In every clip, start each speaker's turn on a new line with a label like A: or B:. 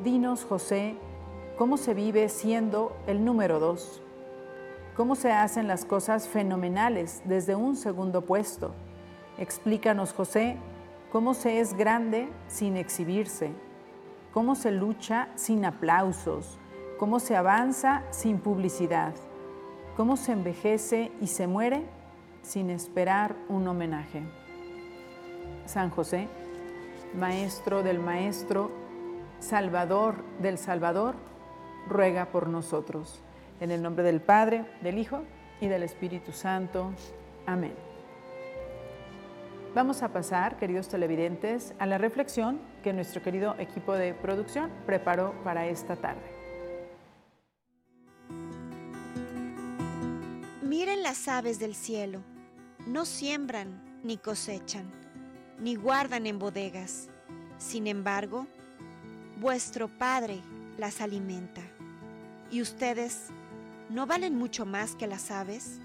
A: dinos, José, cómo se vive siendo el número 2. Cómo se hacen las cosas fenomenales desde un segundo puesto. Explícanos, José, cómo se es grande sin exhibirse. Cómo se lucha sin aplausos. Cómo se avanza sin publicidad. Cómo se envejece y se muere sin esperar un homenaje. San José, Maestro del Maestro, Salvador del Salvador, ruega por nosotros. En el nombre del Padre, del Hijo y del Espíritu Santo. Amén. Vamos a pasar, queridos televidentes, a la reflexión que nuestro querido equipo de producción preparó para esta tarde.
B: Miren las aves del cielo, no siembran ni cosechan, ni guardan en bodegas. Sin embargo, vuestro Padre las alimenta. ¿Y ustedes no valen mucho más que las aves?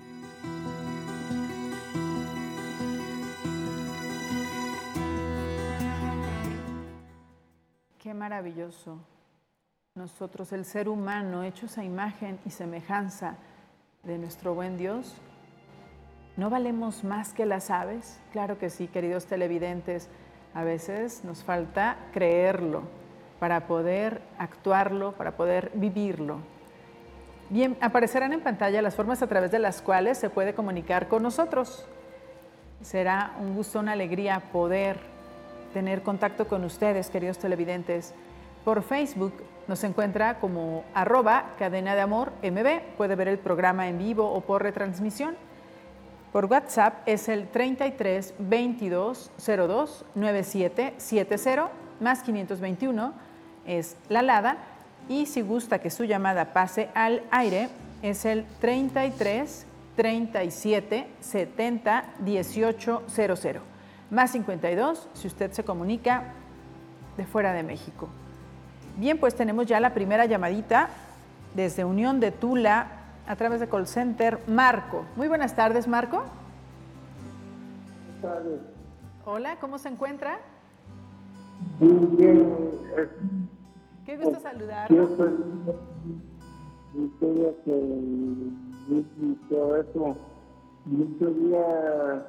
A: Qué maravilloso. Nosotros, el ser humano, hechos a imagen y semejanza de nuestro buen Dios, ¿no valemos más que las aves? Claro que sí, queridos televidentes. A veces nos falta creerlo para poder actuarlo, para poder vivirlo. Bien, aparecerán en pantalla las formas a través de las cuales se puede comunicar con nosotros. Será un gusto, una alegría poder tener contacto con ustedes, queridos televidentes. Por Facebook nos encuentra como @Cadena de Amor MB. Puede ver el programa en vivo o por retransmisión. Por WhatsApp es el 33 22 02 9770 más 521 es la alada. Y si gusta que su llamada pase al aire, es el 33 37 70 1800. Más 52 si usted se comunica de fuera de México. Bien, pues tenemos ya la primera llamadita desde Unión de Tula a través de Call Center. Marco. Muy buenas tardes, Marco.
C: Buenas tardes.
A: Hola, ¿cómo se encuentra?
C: Bien.
A: Qué gusto saludarlo.
C: Yo soy historia que y todo eso. Muchos días,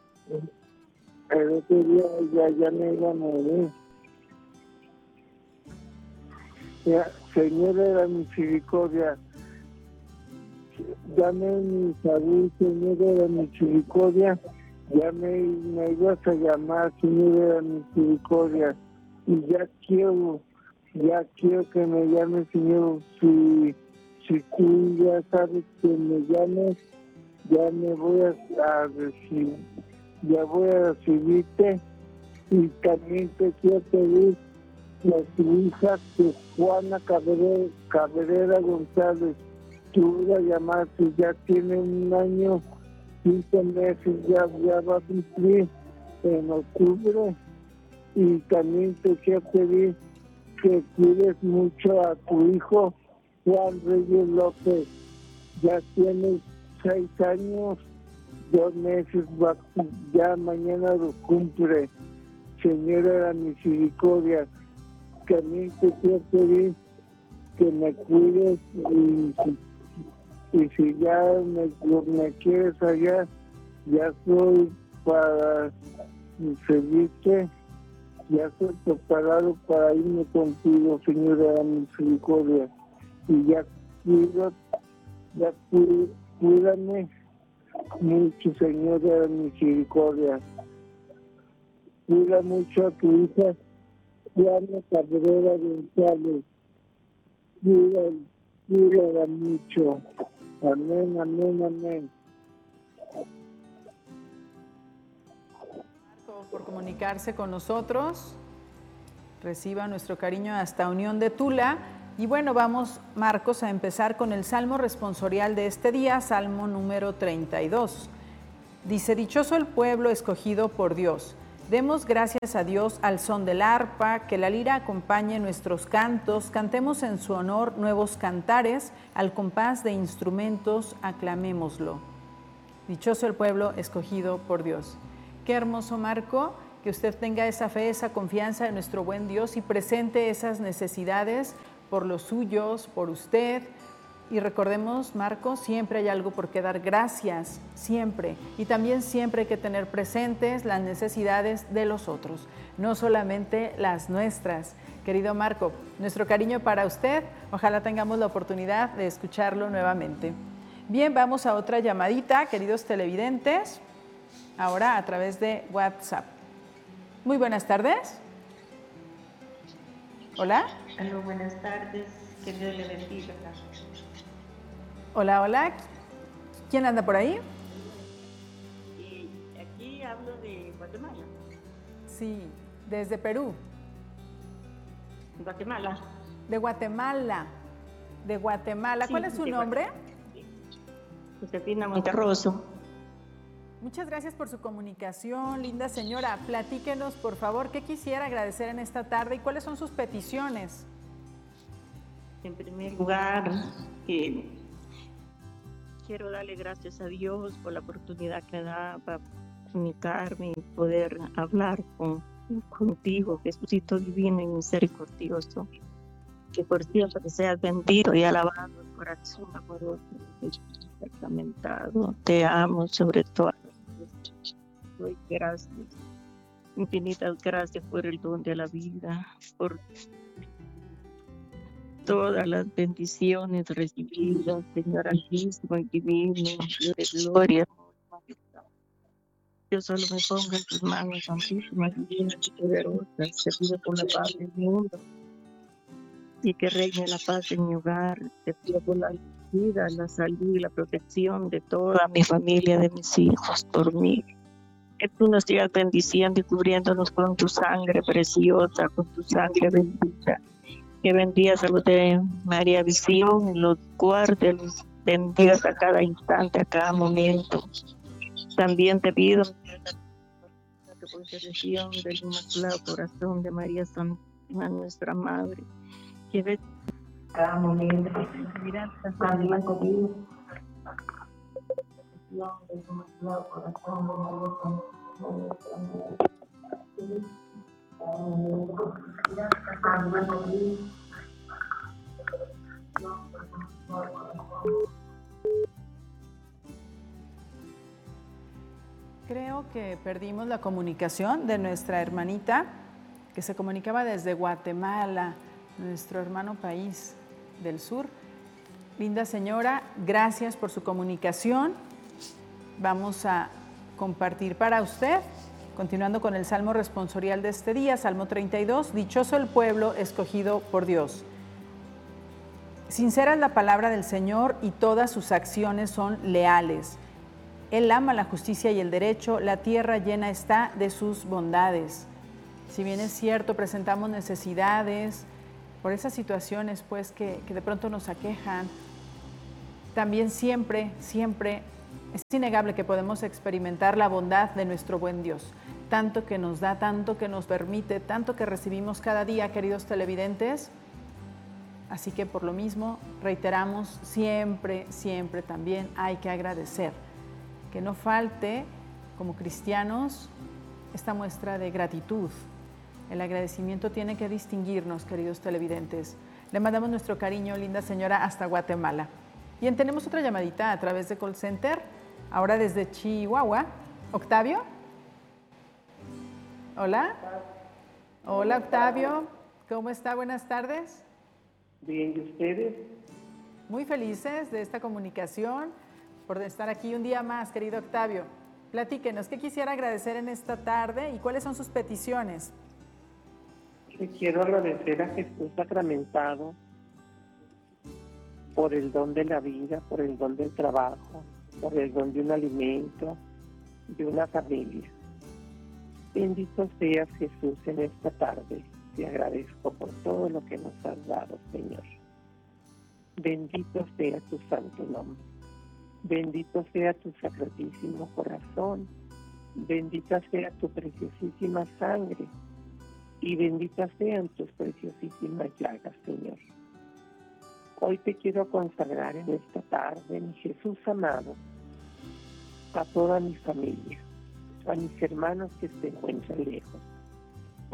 C: el otro día ya me iba a morir. Ya, Señor de la misericordia, dame mi salud, Señor de la misericordia. Ya me ibas a llamar, Señor de la misericordia. Y ya quiero que me llames, Señor. Si tú ya sabes que me llames, ya me voy a recibir, ya voy a recibirte. Y también te quiero pedir que tu hija, que Juana Cabrera González, tú la llamaste, ya tiene 1 año, 5 meses, ya va a cumplir en octubre. Y también te quiero pedir que cuides mucho a tu hijo, Juan Reyes López. Ya tiene 6 años, 2 meses, ya mañana lo cumple. Señora de la misericordia, también te quiero pedir que me cuides y si ya me quieres allá, ya soy para seguirte, ya estoy preparado para irme contigo, Señora de la misericordia. Y ya cuídame mucho, Señor de la misericordia. Cuida mucho a tu hija, Juana Cabrera González. Cuídala mucho. Amén, amén, amén.
A: Por comunicarse con nosotros. Reciba nuestro cariño hasta Unión de Tula. Y bueno, vamos, Marcos, a empezar con el Salmo responsorial de este día, Salmo número 32. Dice: dichoso el pueblo escogido por Dios. Demos gracias a Dios al son del arpa, que la lira acompañe nuestros cantos, cantemos en su honor nuevos cantares, al compás de instrumentos aclamémoslo. Dichoso el pueblo escogido por Dios. Qué hermoso, Marco, que usted tenga esa fe, esa confianza en nuestro buen Dios y presente esas necesidades por los suyos, por usted. Y recordemos, Marcos, siempre hay algo por qué dar gracias, siempre. Y también siempre hay que tener presentes las necesidades de los otros, no solamente las nuestras. Querido Marco, nuestro cariño para usted, ojalá tengamos la oportunidad de escucharlo nuevamente. Bien, vamos a otra llamadita, queridos televidentes, ahora a través de WhatsApp. Muy buenas tardes. Hola.
D: Hola, buenas tardes, que Dios le bendiga.
A: Hola, hola. ¿Quién anda por ahí?
D: Y aquí hablo de Guatemala.
A: Sí, desde Perú.
D: Guatemala.
A: De Guatemala. De Guatemala.
D: Sí,
A: ¿Cuál es su nombre?
D: Josefina Monterroso.
A: Muchas gracias por su comunicación, linda señora. Platíquenos, por favor, qué quisiera agradecer en esta tarde y cuáles son sus peticiones.
D: En primer lugar, quiero darle gracias a Dios por la oportunidad que da para comunicarme y poder hablar contigo, Jesucito divino y misericordioso. Que por siempre seas bendito y alabado el corazón amoroso de Jesús sacramentado. Te amo sobre todo. Doy gracias, infinitas gracias por el don de la vida, por todas las bendiciones recibidas, Señor altísimo y divino, Dios de gloria. Yo solo me pongo en tus manos, santísimas, divinas y poderosas. Te pido por la paz del mundo y que reine la paz en mi hogar. Te pido por la vida, la salud y la protección de toda mi familia, de mis hijos, por mí. Que tú nos sigas bendiciendo y cubriéndonos con tu sangre preciosa, con tu sangre bendita. Que bendigas a los de María Visión, los guardes, los bendigas a cada instante, a cada momento. También te pido que por intercesión del Inmaculado Corazón de María Santísima, nuestra Madre, que ve cada momento. Mira, también te pido del Inmaculado Corazón de María Santísima, nuestra Madre.
A: Creo que perdimos la comunicación de nuestra hermanita que se comunicaba desde Guatemala, nuestro hermano país del sur. Linda señora, gracias por su comunicación. Vamos a compartir para usted, continuando con el Salmo responsorial de este día, Salmo 32, dichoso el pueblo escogido por Dios. Sincera es la palabra del Señor y todas sus acciones son leales. Él ama la justicia y el derecho, la tierra llena está de sus bondades. Si bien es cierto, presentamos necesidades por esas situaciones pues que de pronto nos aquejan, también siempre es innegable que podemos experimentar la bondad de nuestro buen Dios. Tanto que nos da, tanto que nos permite, tanto que recibimos cada día, queridos televidentes. Así que por lo mismo, reiteramos, siempre también hay que agradecer. Que no falte, como cristianos, esta muestra de gratitud. El agradecimiento tiene que distinguirnos, queridos televidentes. Le mandamos nuestro cariño, linda señora, hasta Guatemala. Bien, tenemos otra llamadita a través de Call Center, ahora desde Chihuahua. ¿Octavio? Hola. Hola, Octavio. ¿Cómo está? Buenas tardes.
C: Bien, ¿y ustedes?
A: Muy felices de esta comunicación, por estar aquí un día más, querido Octavio. Platíquenos, ¿qué quisiera agradecer en esta tarde y cuáles son sus peticiones?
C: Le quiero agradecer a Jesús sacramentado por el don de la vida, por el don del trabajo, por el don de un alimento, de una familia. Bendito seas, Jesús, en esta tarde. Te agradezco por todo lo que nos has dado, Señor. Bendito sea tu santo nombre. Bendito sea tu sacratísimo corazón, bendita sea tu preciosísima sangre y benditas sean tus preciosísimas llagas, Señor. Hoy te quiero consagrar en esta tarde, mi Jesús amado, a toda mi familia, a mis hermanos que se encuentran lejos,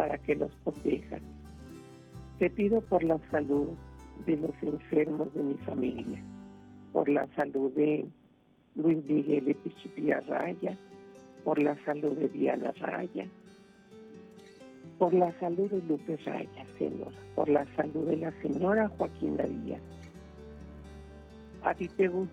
E: para que los protejas. Te pido por la salud de los enfermos de mi familia, por la salud de Luis Miguel Epichipía Raya, por la salud de Diana Raya, por la salud de Lupe Raya, Señor, por la salud de la señora Joaquina Díaz. A ti te gusta